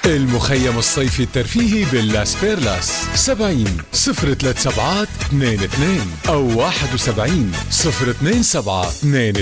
المخيم الصيفي الترفيهي باللاس بيرلاس 70 037 22 أو 71 027 22